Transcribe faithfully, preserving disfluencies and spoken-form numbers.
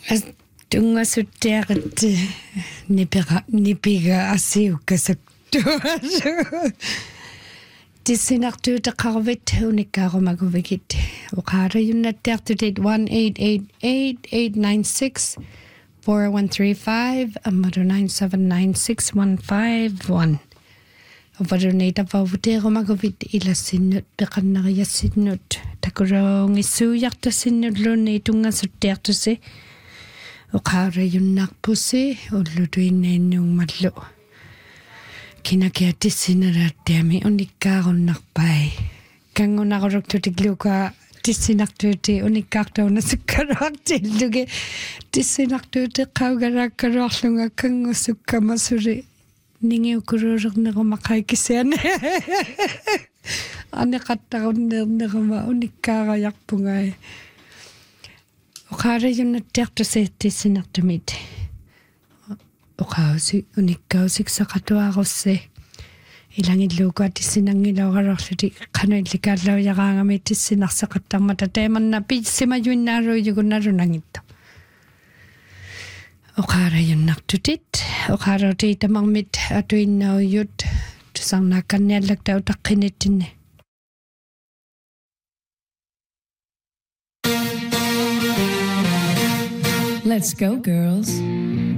as tunga suteret nipiga nipiga asiukasaktu Tissinartuuta qarvit unikkaarumaguvigit uqaarayunnattiartutit one eight eight eight eight nine six four one three five amadu nine seven nine six one five one Uvarunita vavuteerumaguvit ilassinnut peqannariassinnut takuroongissuuyartassinnut lunni tungasuttiartusi uqaarayunnarpusi ullutuinnainnuummallu Kinakiatissinaraattiami unikkaarunarpai kangunaquluktutikluka tissinartuuti unikkaartauna sukkaraartilluge tissinartuuti qaugaraakkaruarlunga kangusukkamasuri ningiukuruulernerumaqaikisiane aneqattarunneerneruma unikkaarayarpungai uqaarayunnattiartusi tissinartumit Uqausi unikkausik saqatuarussi ilangilluuka tissinangilaorarluti qanuillikaallaujarangami tissinarseqattarmata teemanna piissimayuinnaaruujugunnalunangittu uqaarayunnartutit uqaaruti tamarmit atuinnauyut tusarnaakkanniallakta utaqqinittinni Let's go girls